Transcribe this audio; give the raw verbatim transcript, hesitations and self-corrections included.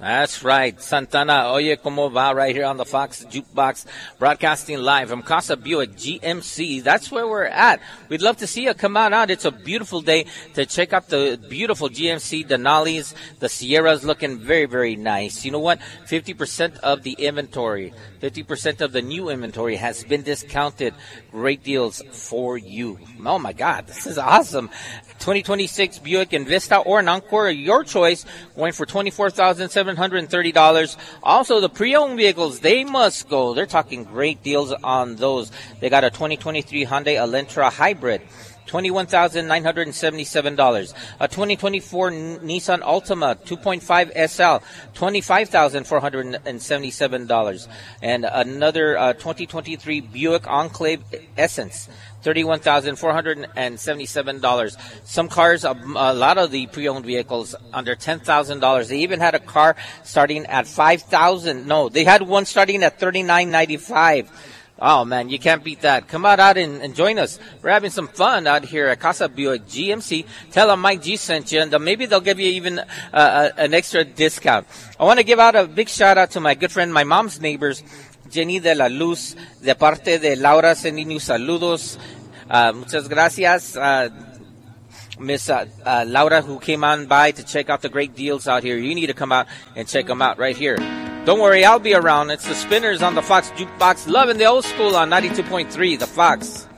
That's right. Santana, oye, como va, right here on the Fox Jukebox, broadcasting live from Casa Buick G M C. That's where we're at. We'd love to see you come on out. It's a beautiful day to check out the beautiful G M C Denali's. The Sierra's looking very, very nice. You know what? fifty percent of the inventory, fifty percent of the new inventory has been discounted. Great deals for you. Oh my God, this is awesome. twenty twenty-six Buick Envista or an Encore, your choice, going for twenty-four thousand seven hundred thirty dollars. Also, the pre-owned vehicles, they must go. They're talking great deals on those. They got a twenty twenty-three Hyundai Elantra Hybrid, twenty-one thousand nine hundred seventy-seven dollars. A twenty twenty-four Nissan Altima two point five S L, twenty-five thousand four hundred seventy-seven dollars. And another uh, twenty twenty-three Buick Enclave Essence, thirty-one thousand four hundred seventy-seven dollars. Some cars, a, a lot of the pre-owned vehicles, under ten thousand dollars. They even had a car starting at five thousand dollars. No, they had one starting at thirty-nine ninety-five. Oh, man, you can't beat that. Come out, out and, and join us. We're having some fun out here at Casa Buick G M C. Tell them Mike G sent you, and maybe they'll give you even uh, uh, an extra discount. I want to give out a big shout-out to my good friend, my mom's neighbors, Jenny de la Luz, de parte de Laura, sending you saludos. Uh, muchas gracias, uh, Miss uh, uh, Laura, who came on by to check out the great deals out here. You need to come out and check them out right here. Don't worry, I'll be around. It's the Spinners on the Fox Jukebox, loving the old school on ninety-two point three, The Fox.